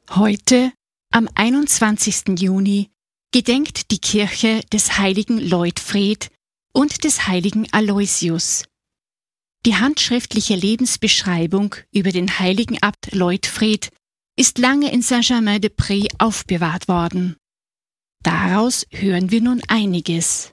Heute, am 21. Juni, gedenkt die Kirche des heiligen Leutfried und des heiligen Aloysius. Die handschriftliche Lebensbeschreibung über den heiligen Abt Leutfried ist lange in Saint-Germain-des-Prés aufbewahrt worden. Daraus hören wir nun einiges.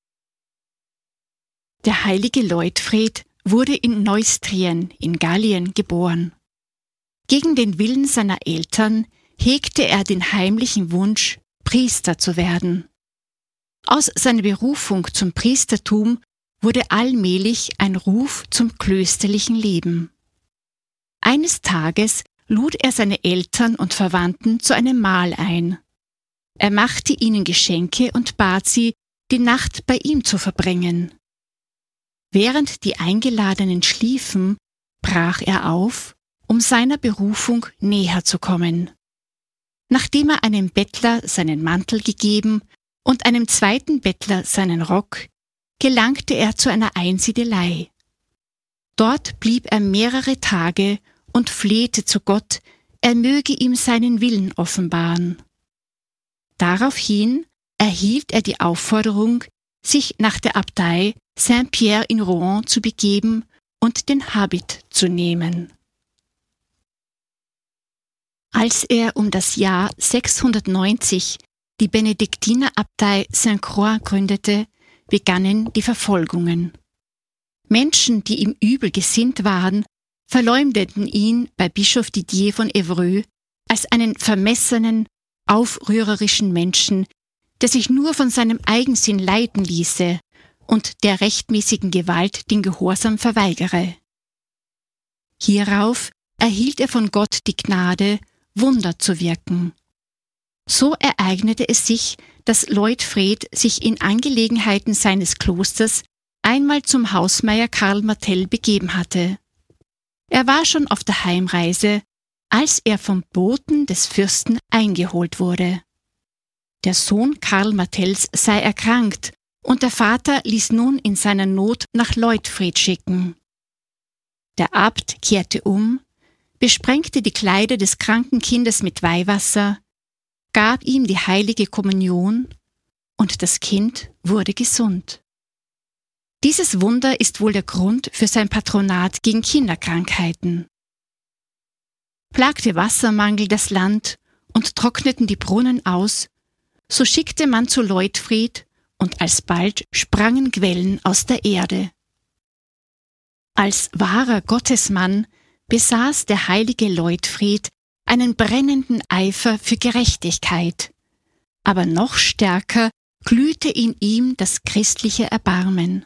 Der heilige Leutfried wurde in Neustrien in Gallien geboren. Gegen den Willen seiner Eltern hegte er den heimlichen Wunsch, Priester zu werden. Aus seiner Berufung zum Priestertum wurde allmählich ein Ruf zum klösterlichen Leben. Eines Tages lud er seine Eltern und Verwandten zu einem Mahl ein. Er machte ihnen Geschenke und bat sie, die Nacht bei ihm zu verbringen. Während die Eingeladenen schliefen, brach er auf, um seiner Berufung näher zu kommen. Nachdem er einem Bettler seinen Mantel gegeben und einem zweiten Bettler seinen Rock, gelangte er zu einer Einsiedelei. Dort blieb er mehrere Tage und flehte zu Gott, er möge ihm seinen Willen offenbaren. Daraufhin erhielt er die Aufforderung, sich nach der Abtei Saint-Pierre in Rouen zu begeben und den Habit zu nehmen. Als er um das Jahr 690 die Benediktinerabtei Sainte-Croix gründete, begannen die Verfolgungen. Menschen, die ihm übel gesinnt waren, verleumdeten ihn bei Bischof Didier von Évreux als einen vermessenen, aufrührerischen Menschen, der sich nur von seinem Eigensinn leiten ließe und der rechtmäßigen Gewalt den Gehorsam verweigere. Hierauf erhielt er von Gott die Gnade, Wunder zu wirken. So ereignete es sich, dass Leutfried sich in Angelegenheiten seines Klosters einmal zum Hausmeier Karl Martel begeben hatte. Er war schon auf der Heimreise, als er vom Boten des Fürsten eingeholt wurde. Der Sohn Karl Martels sei erkrankt und der Vater ließ nun in seiner Not nach Leutfried schicken. Der Abt kehrte um, besprengte die Kleider des kranken Kindes mit Weihwasser, gab ihm die heilige Kommunion und das Kind wurde gesund. Dieses Wunder ist wohl der Grund für sein Patronat gegen Kinderkrankheiten. Plagte Wassermangel das Land und trockneten die Brunnen aus, so schickte man zu Leutfried und alsbald sprangen Quellen aus der Erde. Als wahrer Gottesmann besaß der heilige Leutfried einen brennenden Eifer für Gerechtigkeit, aber noch stärker glühte in ihm das christliche Erbarmen.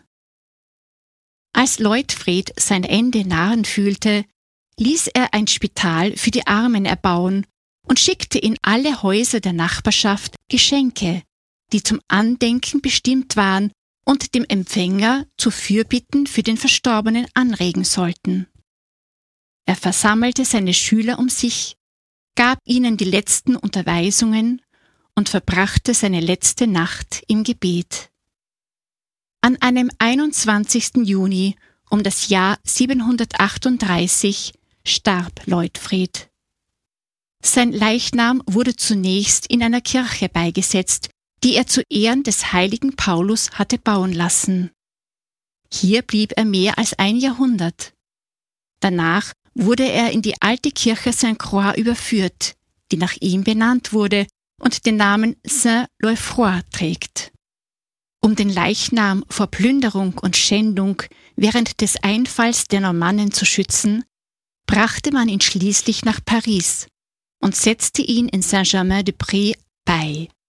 Als Leutfried sein Ende nahen fühlte, ließ er ein Spital für die Armen erbauen und schickte in alle Häuser der Nachbarschaft Geschenke, die zum Andenken bestimmt waren und dem Empfänger zu Fürbitten für den Verstorbenen anregen sollten. Er versammelte seine Schüler um sich, gab ihnen die letzten Unterweisungen und verbrachte seine letzte Nacht im Gebet. An einem 21. Juni um das Jahr 738 starb Leutfried. Sein Leichnam wurde zunächst in einer Kirche beigesetzt, die er zu Ehren des heiligen Paulus hatte bauen lassen. Hier blieb er mehr als ein Jahrhundert. Danach wurde er in die alte Kirche Sainte-Croix überführt, die nach ihm benannt wurde und den Namen Saint-Leufroy trägt. Um den Leichnam vor Plünderung und Schändung während des Einfalls der Normannen zu schützen, brachte man ihn schließlich nach Paris und setzte ihn in Saint-Germain-des-Prés bei.